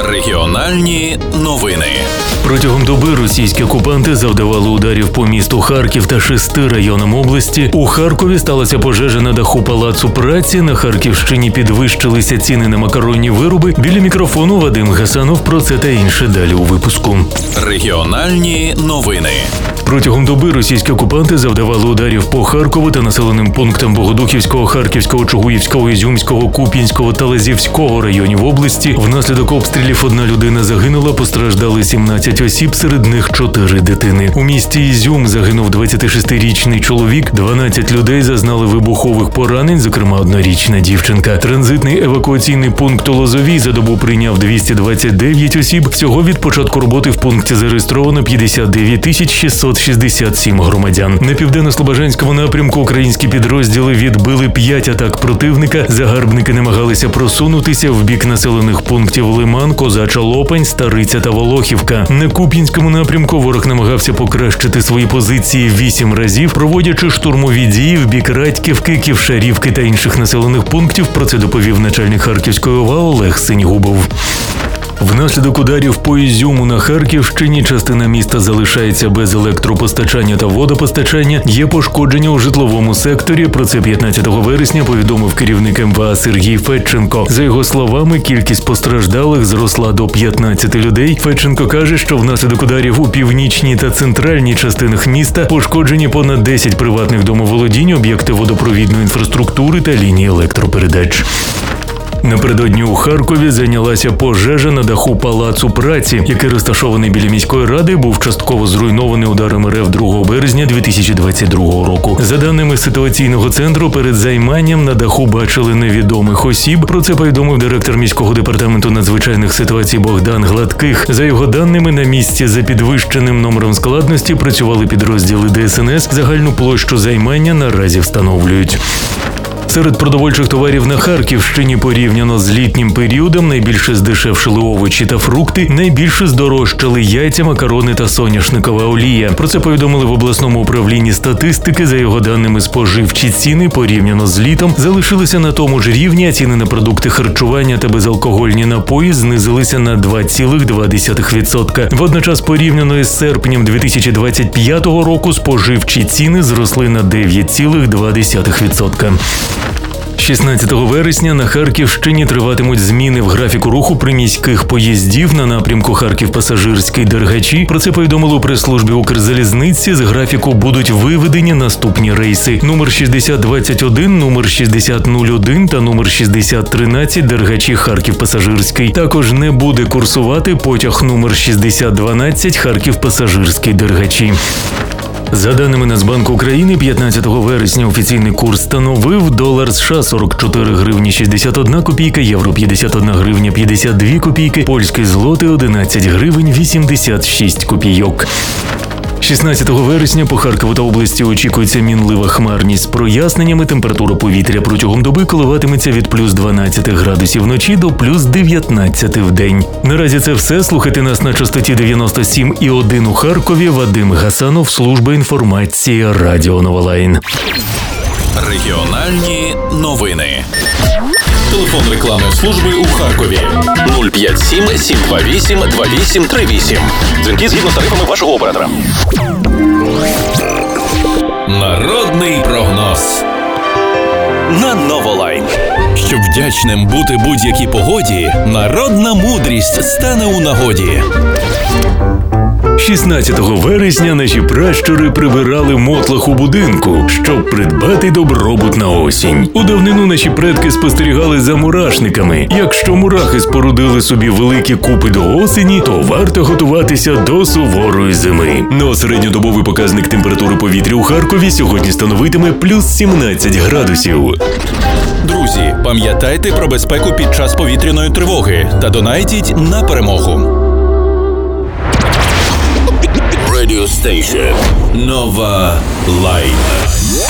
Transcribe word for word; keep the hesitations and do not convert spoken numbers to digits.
Регіональні новини. Протягом доби російські окупанти завдавали ударів по місту Харків та шести районам області. У Харкові сталася пожежа на даху Палацу праці. На Харківщині підвищилися ціни на макаронні вироби. Біля мікрофону Вадим Гасанов. Про це та інше далі у випуску. Регіональні новини. Протягом доби російські окупанти завдавали ударів по Харкову та населеним пунктам Богодухівського, Харківського, Чугуївського, Ізюмського, Куп'янського та Лазівського районів області. Внаслідок обстрілів одна людина загинула, постраждали сімнадцять осіб, серед них чотири дитини. У місті Ізюм загинув двадцятишестирічний чоловік, дванадцять людей зазнали вибухових поранень, зокрема однорічна дівчинка. Транзитний евакуаційний пункт у Лозовій за добу прийняв двісті двадцять дев'ять осіб. Всього від початку роботи в пункті зареєстровано п'ятдесят дев'ять тисяч шістсот шістдесят сім громадян. На південно-слобожанському напрямку українські підрозділи відбили п'ять атак противника. Загарбники намагалися просунутися в бік населених пунктів Лиман, Козача Лопань, Стариця та Волохівка. На Куп'янському напрямку ворог намагався покращити свої позиції вісім разів, проводячи штурмові дії в бік Радьківки, Ківшарівки та інших населених пунктів. Про це доповів начальник Харківської ОВА Олег Синьгубов. Внаслідок ударів по Ізюму на Харківщині частина міста залишається без електропостачання та водопостачання. Є пошкодження у житловому секторі. Про це п'ятнадцятого вересня повідомив керівник ем ве а Сергій Федченко. За його словами, кількість постраждалих зросла до п'ятнадцяти людей. Федченко каже, що внаслідок ударів у північній та центральній частинах міста пошкоджені понад десять приватних домоволодінь, об'єкти водопровідної інфраструктури та лінії електропередач. Напередодні у Харкові зайнялася пожежа на даху Палацу праці, який розташований біля міської ради, був частково зруйнований ударом РФ другого березня дві тисячі двадцять другого року. За даними ситуаційного центру, перед займанням на даху бачили невідомих осіб. Про це повідомив директор міського департаменту надзвичайних ситуацій Богдан Гладких. За його даними, на місці за підвищеним номером складності працювали підрозділи де ес ен ес. Загальну площу займання наразі встановлюють. Серед продовольчих товарів на Харківщині порівняно з літнім періодом найбільше здешевшили овочі та фрукти, найбільше здорожчали яйця, макарони та соняшникова олія. Про це повідомили в обласному управлінні статистики. За його даними, споживчі ціни порівняно з літом залишилися на тому ж рівні, а ціни на продукти харчування та безалкогольні напої знизилися на два цілих два десятих відсотка. Водночас порівняно із серпнем дві тисячі двадцять п'ятого року споживчі ціни зросли на дев'ять цілих два десятих відсотка. шістнадцятого вересня на Харківщині триватимуть зміни в графіку руху приміських поїздів на напрямку Харків-Пасажирський-Дергачі. Про це повідомили у прес-службі Укрзалізниці. З графіку будуть виведені наступні рейси: номер шістдесят двадцять один, номер шістдесят нуль один та номер шістдесят тринадцять Дергачі Харків-Пасажирський. Також не буде курсувати потяг номер шістдесят дванадцять Харків-Пасажирський Дергачі. За даними Нацбанку України, п'ятнадцятого вересня офіційний курс становив: долар США сорок чотири гривні шістдесят одна копійка, євро п'ятдесят одна гривня п'ятдесят дві копійки, польський злотий одинадцять гривень вісімдесят шість копійок. шістнадцятого вересня по Харкову та області очікується мінлива хмарність з проясненнями. Температура повітря протягом доби коливатиметься від плюс дванадцяти градусів вночі до плюс дев'ятнадцяти в день. Наразі це все. Слухайте нас на частоті дев'яносто сім і один у Харкові. Вадим Гасанов, служба інформації Радіо Новолайн. Регіональні новини. Телефон рекламної служби у Харкові нуль п'ять сім сім два вісім два вісім три вісім. Дзвінки згідно з тарифами вашого оператора. Народний прогноз на Новолайн. Щоб вдячним бути будь-якій погоді, народна мудрість стане у нагоді. шістнадцятого вересня наші пращури прибирали мотлах у будинку, щоб придбати добробут на осінь. У давнину наші предки спостерігали за мурашниками. Якщо мурахи спорудили собі великі купи до осені, то варто готуватися до суворої зими. Но середньодобовий показник температури повітря у Харкові сьогодні становитиме плюс сімнадцять градусів. Друзі, пам'ятайте про безпеку під час повітряної тривоги та донайтіть на перемогу. Radio Station Nova Line.